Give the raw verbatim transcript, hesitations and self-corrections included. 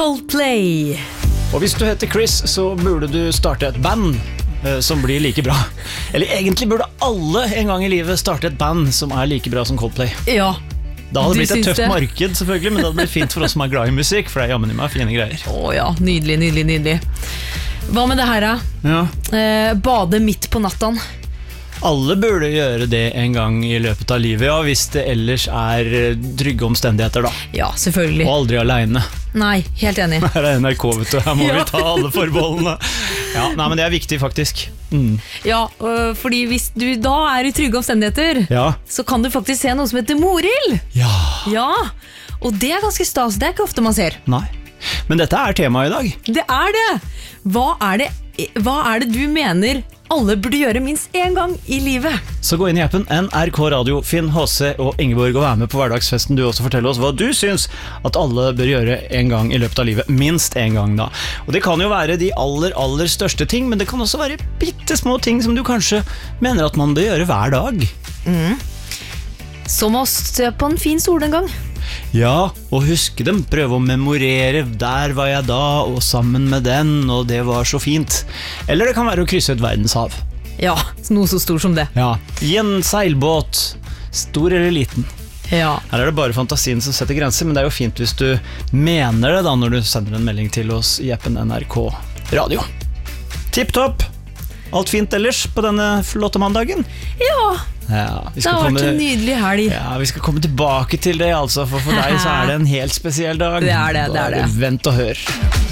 Coldplay. Og hvis du heter Chris, så burde du starte et band eh, som blir like bra. Eller egentlig burde alle en gang i livet starte et band som er like bra som Coldplay. Ja, Da hadde du det blitt et syns tøft det? marked selvfølgelig, men det hadde blitt fint for oss som er glad i musikk, for det er jammen i meg fine greier. Å ja, nydelig, nydelig, nydelig. Hva med det her da? Ja. Eh, bade midt på natten. Alle burde gjøre det en gang i løpet av livet, ja, hvis det ellers er eh, trygge omstendigheter da. Ja, selvfølgelig. Og aldri alene. Nei, helt enig. Her er N R K, vet du, her må Ja. vi ta alle forbeholdene. Ja, nei, men det er viktig faktisk. Mm. Ja, øh, fordi hvis du da er i trygge omstendigheter, Ja. så kan du faktisk se noe som heter morild. Ja. Ja, og det er ganske stas, det er ikke ofte man ser. Nei. Men dette er temaet i dag. Det er det! Hva er det, hva er det du mener alle burde gjøre minst en gang i livet? Så gå inn i appen N R K Radio, finn H C og Ingeborg og vær med på hverdagsfesten. Du også forteller oss hva du syns at alle bør gjøre en gang i løpet av livet. Minst en gang da. Og det kan jo være de aller, aller største ting, men det kan også være bittesmå ting som du kanskje mener at man bør gjøre hver dag. Som å se på en fin sol en gang. Ja, og huske dem, prøve å memorere, der var jeg da, og sammen med den, og det var så fint. Eller det kan være å krysse et verdenshav. Ja, noe så stor som det. Ja, i en seilbåt, stor eller liten. Ja, Her er det bare fantasien som setter grenser, men det er jo fint hvis du mener det da, når du sender en melding til oss i appen N R K Radio. Tipp topp! Alt fint ellers på denne flotte mandagen? ja Ja, vi det skal har vært komme, en nydelig helg. ja, vi skal komme tilbake til det, altså, for for deg så er det en helt spesiell dag. Det er det, det er Bare det. vent og hør.